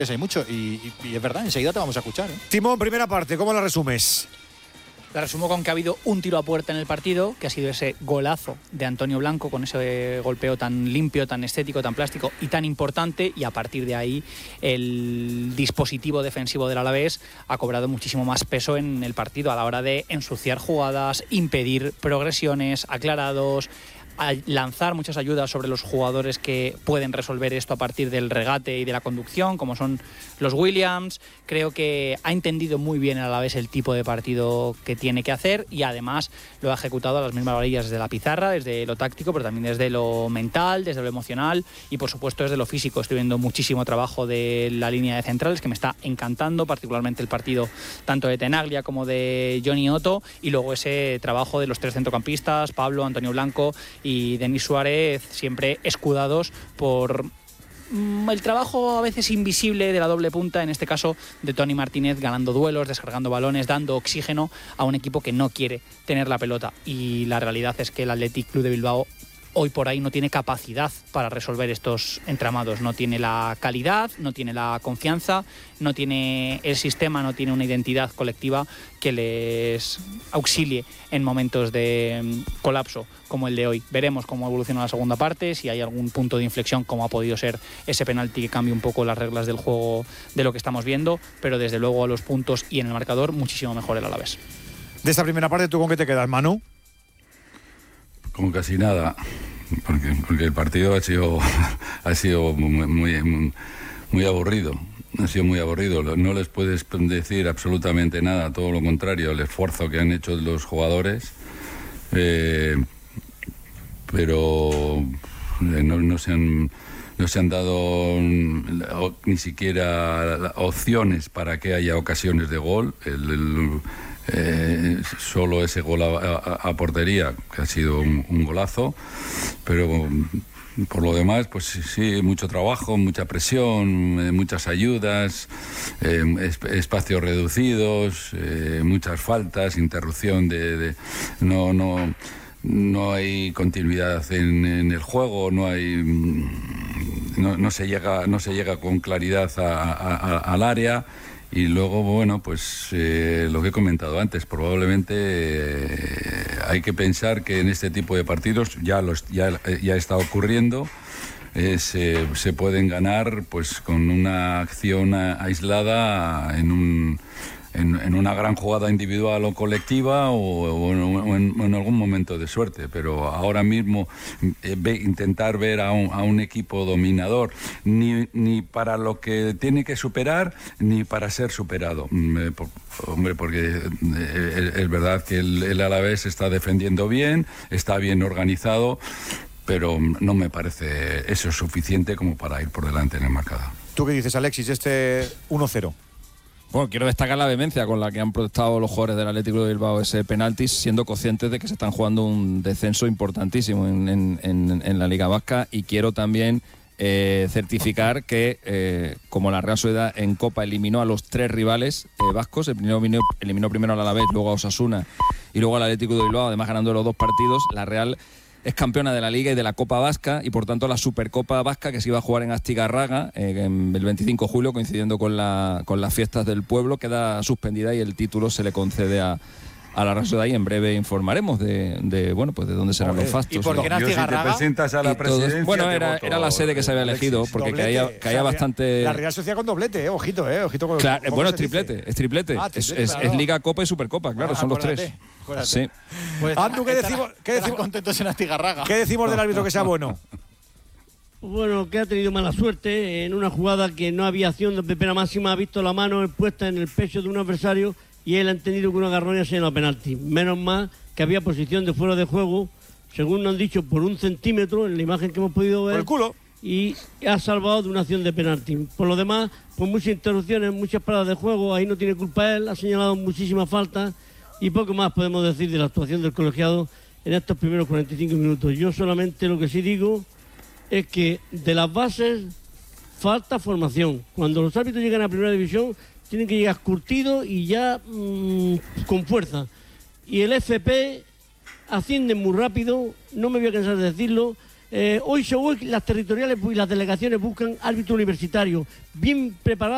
Hay mucho y es verdad, enseguida te vamos a escuchar. Timón, primera parte, ¿cómo la resumes? La resumo con que ha habido un tiro a puerta en el partido, que ha sido ese golazo de Antonio Blanco, con ese golpeo tan limpio, tan estético, tan plástico y tan importante, y a partir de ahí el dispositivo defensivo del Alavés ha cobrado muchísimo más peso en el partido a la hora de ensuciar jugadas, impedir progresiones, aclarados, a lanzar muchas ayudas sobre los jugadores que pueden resolver esto a partir del regate y de la conducción, como son los Williams. Creo que ha entendido muy bien el Alavés el tipo de partido que tiene que hacer y además lo ha ejecutado a las mismas varillas desde la pizarra, desde lo táctico, pero también desde lo mental, desde lo emocional y por supuesto desde lo físico. Estoy viendo muchísimo trabajo de la línea de centrales que me está encantando, particularmente el partido tanto de Tenaglia como de Johnny Otto, y luego ese trabajo de los tres centrocampistas, Pablo, Antonio Blanco y Denis Suárez, siempre escudados por el trabajo a veces invisible de la doble punta, en este caso de Tony Martínez, ganando duelos, descargando balones, dando oxígeno a un equipo que no quiere tener la pelota. Y la realidad es que el Athletic Club de Bilbao hoy por ahí no tiene capacidad para resolver estos entramados, no tiene la calidad, no tiene la confianza, no tiene el sistema, no tiene una identidad colectiva que les auxilie en momentos de colapso como el de hoy. Veremos cómo evoluciona la segunda parte, si hay algún punto de inflexión como ha podido ser ese penalti que cambie un poco las reglas del juego de lo que estamos viendo, pero desde luego a los puntos y en el marcador muchísimo mejor el Alavés. De esta primera parte, ¿tú con qué te quedas, Manu? Con casi nada, porque el partido ha sido muy aburrido. Ha sido muy aburrido. No les puedes decir absolutamente nada, todo lo contrario, el esfuerzo que han hecho los jugadores, pero no se han dado ni siquiera opciones para que haya ocasiones de gol. Solo ese gol a portería, que ha sido un golazo, pero por lo demás, pues sí, mucho trabajo, mucha presión, muchas ayudas, espacios reducidos, muchas faltas, interrupción no hay continuidad en el juego, no se llega con claridad al área. Y luego, bueno, pues lo que he comentado antes, probablemente hay que pensar que en este tipo de partidos ya está ocurriendo, se pueden ganar pues con una acción aislada en una gran jugada individual o colectiva o en algún momento de suerte, pero ahora mismo intentar ver a un equipo dominador ni para lo que tiene que superar ni para ser superado, porque es verdad que el Alavés está defendiendo bien, está bien organizado, pero no me parece eso suficiente como para ir por delante en el marcador. ¿Tú qué dices, Alexis, este 1-0? Bueno, quiero destacar la vehemencia con la que han protestado los jugadores del Atlético de Bilbao ese penalti, siendo conscientes de que se están jugando un descenso importantísimo en la Liga Vasca, y quiero también certificar que como la Real Sociedad en Copa eliminó a los tres rivales vascos, eliminó primero al Alavés, luego a Osasuna y luego al Atlético de Bilbao, además ganando los dos partidos, la Real es campeona de la Liga y de la Copa Vasca, y por tanto la Supercopa Vasca, que se iba a jugar en Astigarraga el 25 de julio, coincidiendo con las fiestas del pueblo, queda suspendida y el título se le concede a la Real Sociedad, y en breve informaremos de dónde serán los fastos. ¿Y por qué en Astigarraga? Si te presentas a la presidencia, bueno, era la sede que se había elegido, porque caía bastante... La Real Sociedad con doblete, ojito con... Claro, bueno, es triplete. Es Liga, Copa y Supercopa, claro, son los tres. Sí. Pues, Andu, ¿qué decimos contentos en Astigarraga? ¿Qué decimos del árbitro que sea bueno? Bueno, que ha tenido mala suerte en una jugada que no había acción de pena máxima, ha visto la mano puesta en el pecho de un adversario y él ha entendido que una garroña se llama penalti. Menos mal que había posición de fuera de juego, según nos han dicho, por 1 centímetro en la imagen que hemos podido ver. Por el culo. Y ha salvado de una acción de penalti. Por lo demás, pues muchas interrupciones, muchas paradas de juego, ahí no tiene culpa él, ha señalado muchísimas faltas y poco más podemos decir de la actuación del colegiado en estos primeros 45 minutos. Yo solamente lo que sí digo es que de las bases falta formación. Cuando los árbitros llegan a primera división tienen que llegar curtidos y ya con fuerza. Y el FP asciende muy rápido, no me voy a cansar de decirlo. Hoy las territoriales y las delegaciones buscan árbitro universitario bien preparado.